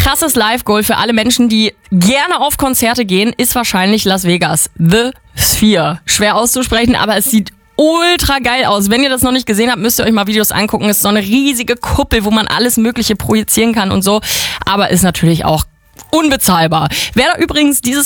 krasses Live-Goal für alle Menschen, die gerne auf Konzerte gehen, ist wahrscheinlich Las Vegas. The Sphere. Schwer auszusprechen, aber es sieht ultra geil aus. Wenn ihr das noch nicht gesehen habt, müsst ihr euch mal Videos angucken. Es ist so eine riesige Kuppel, wo man alles Mögliche projizieren kann und so. Aber ist natürlich auch unbezahlbar. Wer da übrigens dieses